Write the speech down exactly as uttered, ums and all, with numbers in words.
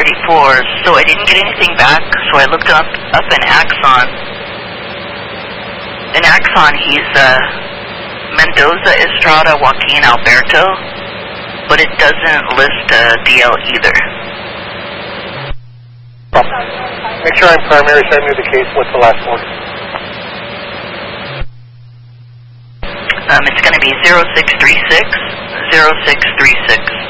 eighty-four, so I didn't get anything back, so I looked up, up an Axon. An Axon, he's uh, Mendoza Estrada Joaquin Alberto, but it doesn't list uh, D L either. Make sure I'm primary, send me the case. What's the last one? Um, it's going to be zero six three six, zero six three six.